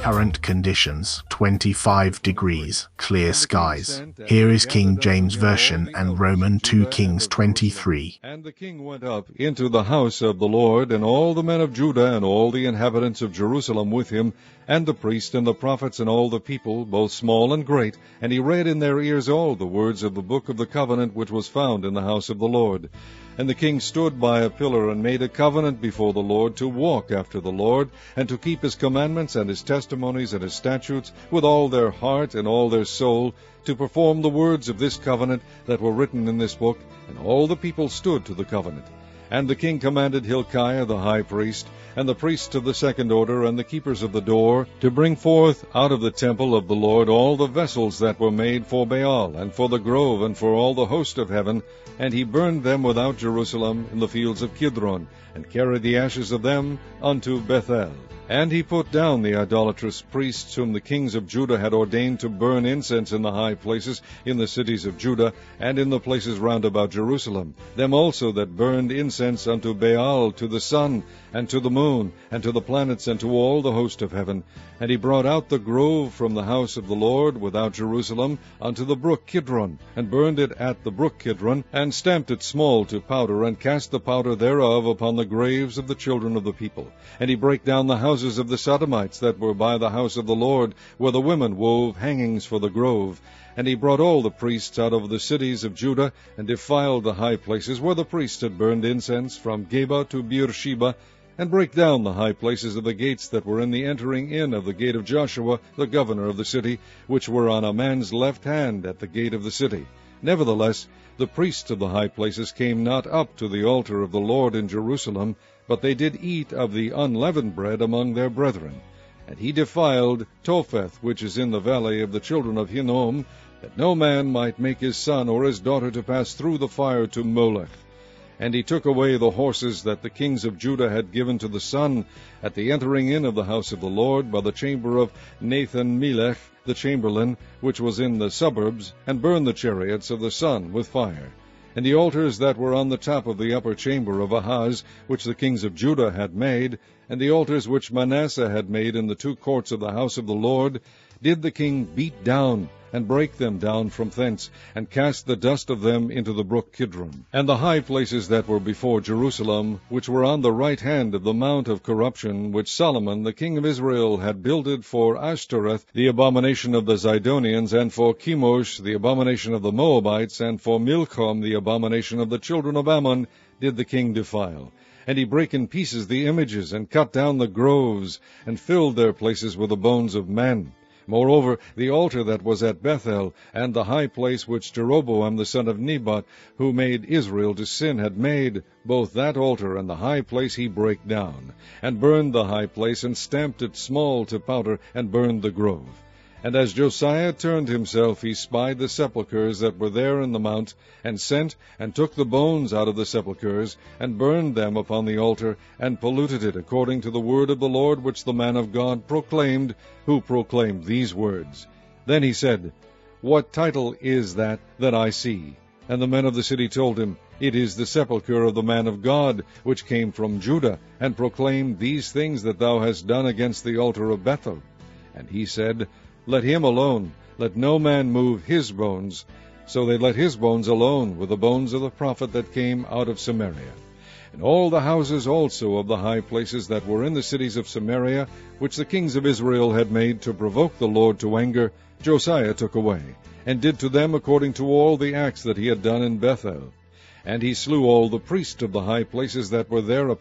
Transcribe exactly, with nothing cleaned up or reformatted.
Current conditions, twenty-five degrees, clear skies. Here is King James Version and Roman two Kings twenty-three. And the king went up into the house of the Lord, and all the men of Judah and all the inhabitants of Jerusalem with him, and the priests and the prophets and all the people, both small and great, and he read in their ears all the words of the book of the covenant which was found in the house of the Lord. And the king stood by a pillar and made a covenant before the Lord to walk after the Lord, and to keep his commandments and his testimonies and his statutes with all their heart and all their soul, to perform the words of this covenant that were written in this book. And all the people stood to the covenant. And the king commanded Hilkiah the high priest, and the priests of the second order, and the keepers of the door, to bring forth out of the temple of the Lord all the vessels that were made for Baal, and for the grove, and for all the host of heaven. And he burned them without Jerusalem in the fields of Kidron, and carried the ashes of them unto Bethel. And he put down the idolatrous priests whom the kings of Judah had ordained to burn incense in the high places in the cities of Judah, and in the places round about Jerusalem, them also that burned incense unto Baal, to the sun, and to the moon, and to the planets, and to all the host of heaven. And he brought out the grove from the house of the Lord without Jerusalem unto the brook Kidron, and burned it at the brook Kidron, and stamped it small to powder, and cast the powder thereof upon the graves of the children of the people. And he brake down the houses of the Sodomites that were by the house of the Lord, where the women wove hangings for the grove. And he brought all the priests out of the cities of Judah, and defiled the high places where the priests had burned incense, from Geba to Beersheba, and brake down the high places of the gates that were in the entering in of the gate of Joshua, the governor of the city, which were on a man's left hand at the gate of the city. Nevertheless, the priests of the high places came not up to the altar of the Lord in Jerusalem, but they did eat of the unleavened bread among their brethren. And he defiled Topheth, which is in the valley of the children of Hinnom, that no man might make his son or his daughter to pass through the fire to Molech. And he took away the horses that the kings of Judah had given to the sun at the entering in of the house of the Lord by the chamber of Nathan-Melech the chamberlain, which was in the suburbs, and burned the chariots of the sun with fire. And the altars that were on the top of the upper chamber of Ahaz, which the kings of Judah had made, and the altars which Manasseh had made in the two courts of the house of the Lord, did the king beat down, and break them down from thence, and cast the dust of them into the brook Kidron. And the high places that were before Jerusalem, which were on the right hand of the mount of corruption, which Solomon the king of Israel had builded for Ashtoreth, the abomination of the Zidonians, and for Chemosh, the abomination of the Moabites, and for Milcom, the abomination of the children of Ammon, did the king defile. And he brake in pieces the images, and cut down the groves, and filled their places with the bones of men. Moreover, the altar that was at Bethel, and the high place which Jeroboam the son of Nebat, who made Israel to sin, had made, both that altar and the high place he brake down, and burned the high place, and stamped it small to powder, and burned the grove. And as Josiah turned himself, he spied the sepulchres that were there in the mount, and sent, and took the bones out of the sepulchres, and burned them upon the altar, and polluted it, according to the word of the Lord which the man of God proclaimed, who proclaimed these words. Then he said, What title is that that I see? And the men of the city told him, It is the sepulchre of the man of God, which came from Judah, and proclaimed these things that thou hast done against the altar of Bethel. And he said, Let him alone, let no man move his bones. So they let his bones alone, with the bones of the prophet that came out of Samaria. And all the houses also of the high places that were in the cities of Samaria, which the kings of Israel had made to provoke the Lord to anger, Josiah took away, and did to them according to all the acts that he had done in Bethel. And he slew all the priests of the high places that were there